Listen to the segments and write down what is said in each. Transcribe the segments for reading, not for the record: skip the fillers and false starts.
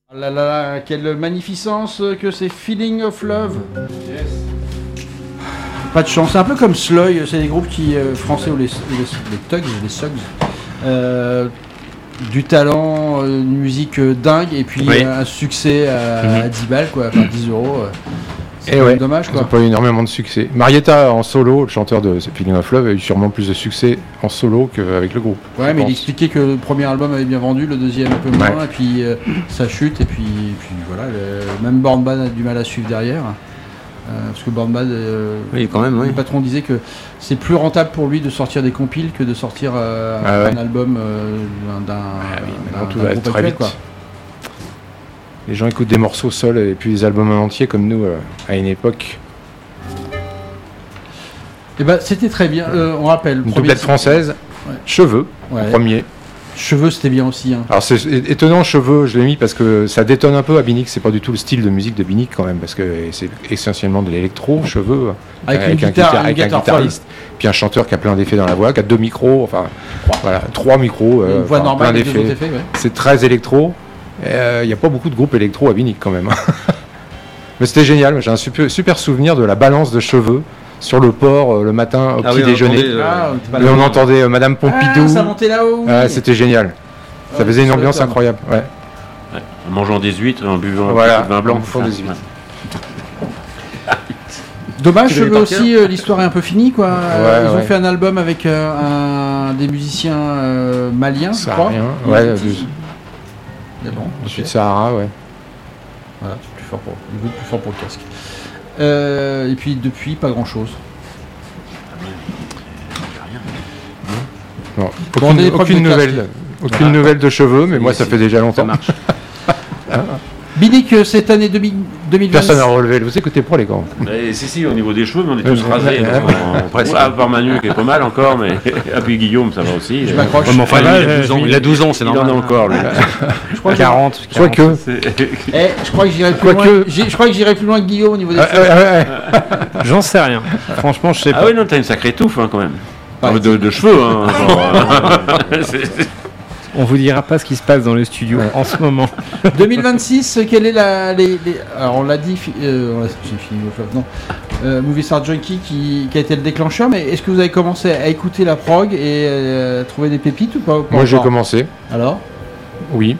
Ah là là là, quelle magnificence que c'est Feeling of Love. Yes. Pas de chance, c'est un peu comme Sloy, c'est des groupes qui français ou les Tugs, les Sugs. Du talent, une musique dingue et puis un succès à 10 balles quoi, enfin 10 euros. C'est dommage quoi. Ils n'ont pas eu énormément de succès. Marietta en solo, le chanteur de Feeling of Love, a eu sûrement plus de succès en solo qu'avec le groupe. Ouais, mais il expliquait que le premier album avait bien vendu, le deuxième un peu moins, et puis ça chute, et puis voilà, même Born Bad a du mal à suivre derrière. Parce que Born Bad, quand même, le patron disait que c'est plus rentable pour lui de sortir des compiles que de sortir un album d'un tout va être groupe très actuel, vite. quoi. Les gens écoutent des morceaux seuls et puis des albums en entier comme nous à une époque. Et ben c'était très bien. On rappelle. Une doublette française, Cheveux, premier. Cheveux, c'était bien aussi. Hein. Alors c'est étonnant, Cheveux, je l'ai mis parce que ça détonne un peu à Binic. C'est pas du tout le style de musique de Binic quand même, parce que c'est essentiellement de l'électro, Cheveux, avec un guitariste, puis un chanteur qui a plein d'effets dans la voix, qui a 2 micros, enfin voilà, 3 micros, une voix normale, plein d'effets. C'est très électro. Il n'y a pas beaucoup de groupes électro à Binic quand même. Mais c'était génial, j'ai un super souvenir de la balance de Cheveux sur le port le matin au petit déjeuner. On entendait Madame Pompidou. Ça montait là-haut. C'était génial. Ça faisait une ambiance incroyable. Ouais. En mangeant des huîtres, en buvant un vin blanc. des huîtres. Dommage, Cheveux aussi, l'histoire est un peu finie quoi. Ils ont fait un album avec des musiciens maliens, je crois. Du Sud Sahara, Voilà, c'est plus fort pour le casque. Et puis depuis, pas grand chose. Non, aucune nouvelle de Cheveux, mais moi ça fait déjà longtemps. Ça marche. Binic, cette année 2020. Personne n'a relevé. Vous écoutez pour les gants. Si, au niveau des cheveux, mais on est tous rasés. Presque. À part Manu qui est pas mal encore, mais. Et puis Guillaume, ça va aussi. Je m'accroche. Il a 12 ans, c'est normal. Il en a encore, lui. Je crois 40. Soit que. Je crois que j'irai plus loin. Je crois que j'irai plus loin que Guillaume au niveau des cheveux. J'en sais rien. Franchement, je sais pas. Ah oui, non, t'as une sacrée touffe quand même. De cheveux, hein. On vous dira pas ce qui se passe dans le studio en ce moment. 2026, quelle est alors on l'a dit, Movie Star Junkie qui a été le déclencheur, mais est-ce que vous avez commencé à écouter la prog et trouver des pépites ou pas? Moi j'ai commencé. Alors? Oui.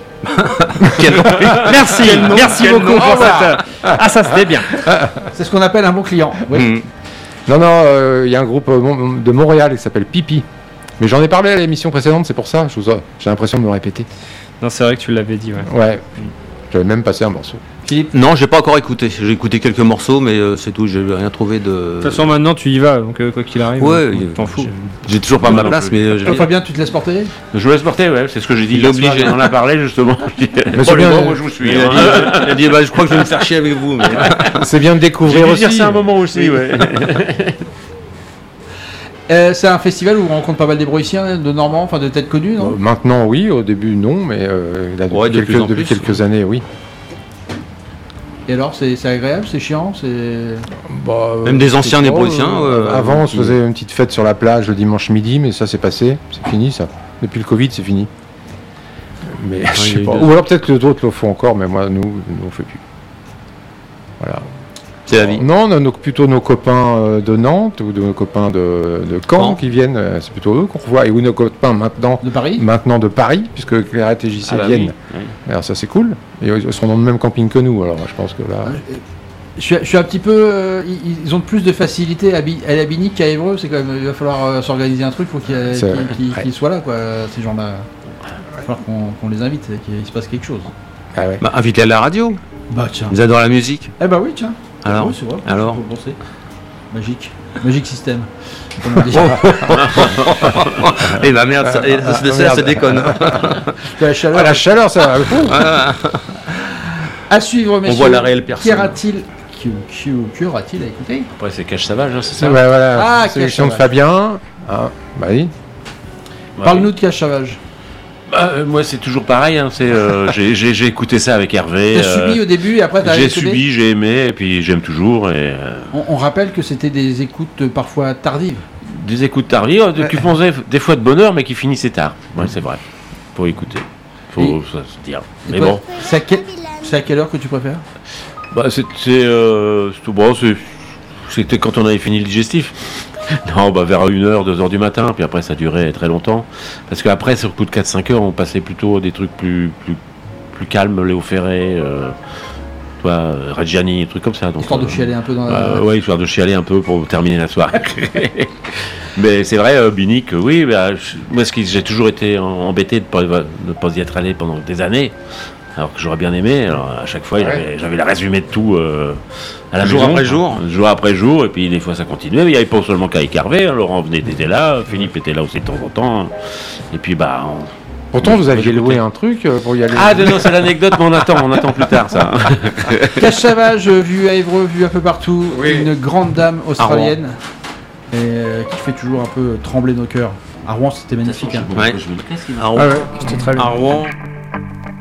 Merci beaucoup pour cette. Ah ça c'était bien. C'est ce qu'on appelle un bon client. Oui. Non, il y a un groupe de Montréal qui s'appelle Pipi. Mais j'en ai parlé à l'émission précédente, c'est pour ça. J'ai l'impression de me répéter. Non, c'est vrai que tu l'avais dit. Ouais. J'avais même passé un morceau. Philippe? Non, j'ai pas encore écouté. J'ai écouté quelques morceaux, mais c'est tout. J'ai rien trouvé de. De toute façon, maintenant tu y vas, donc quoi qu'il arrive. Ouais, t'en fous. J'ai toujours pas ma place, mais. Fabien, tu te laisses porter? Je me laisse porter, c'est ce que j'ai dit. Il est obligé. On en a parlé justement. Mais c'est bien. Moi, je vous suis. Il a dit, je crois que je vais me faire chier avec vous. Mais... C'est bien de découvrir aussi. C'est un moment aussi, ouais. C'est un festival où on rencontre pas mal des Broïciens, de Normands, enfin de têtes connues, non? Maintenant, oui. Au début, non, mais depuis quelques années, oui. Et alors, c'est agréable, c'est chiant, même des anciens des Broïciens. Avant, on se faisait une petite fête sur la plage le dimanche midi, mais ça, c'est passé. C'est fini, ça. Depuis le Covid, c'est fini. Mais je sais pas. Ou alors peut-être que d'autres le font encore, mais moi, nous, on ne fait plus. Voilà. C'est la vie. Non, on a plutôt nos copains de Nantes ou de nos copains de Caen qui viennent. C'est plutôt eux qu'on revoit. Et ou nos copains maintenant de Paris, puisque Clairette et JC viennent. Oui. Alors ça, c'est cool. Et ils sont dans le même camping que nous. Alors je pense que là. Je suis un petit peu. Ils ont plus de facilité à la Binic qu'à Évreux. C'est quand même. Il va falloir s'organiser un truc pour qu'ils soient là, quoi. Ces gens-là. Il va falloir qu'on les invite, qu'il se passe quelque chose. Ah ouais. Invite-les à la radio. Tiens. Ils adorent la musique. Oui, tiens. Alors, c'est vrai, alors. Magic System. Et merde, ça déconne. La chaleur, ça va. À suivre, messieurs. On voit la réelle personne. Qu'aura-t-il à écouter? Après, c'est Cache Sauvage, c'est ça? Ouais, voilà. Sélection de Fabien. Oui. Parle-nous de Cache Sauvage. Moi, c'est toujours pareil. J'ai écouté ça avec Hervé. T'as subi au début et après t'as J'ai subi, j'ai aimé et puis j'aime toujours. Et on rappelle que c'était des écoutes parfois tardives. Des écoutes tardives qui font des fois de bonheur, mais qui finissaient tard. Ouais, c'est vrai. Faut écouter. faut se dire. Mais bon. C'est à quelle heure que tu préfères? C'était quand on avait fini le digestif. Non, vers 1h, 2h du matin, puis après ça durait très longtemps. Parce qu'après, sur le coup de 4-5 heures, on passait plutôt des trucs plus calmes, Léo Ferré, Reggiani, des trucs comme ça. Donc, histoire de chialer un peu dans la... Oui, histoire de chialer un peu pour terminer la soirée. Mais c'est vrai, Binic, oui, moi j'ai toujours été embêté de ne pas y être allé pendant des années. Alors que j'aurais bien aimé. Alors à chaque fois, j'avais le résumé de tout à la jour maison, après jour. Jour après jour, et puis des fois ça continuait. Mais il n'y avait pas seulement qu'à Carvé. Laurent était là, Philippe était là aussi de temps en temps. Et puis pourtant, vous aviez loué un truc pour y aller. Ah non, c'est l'anecdote, mais on attend plus tard ça. Cache Sauvage, vue à Évreux, vue un peu partout. Une grande dame australienne qui fait toujours un peu trembler nos cœurs. À Rouen, c'était magnifique. C'était très bien. À Rouen.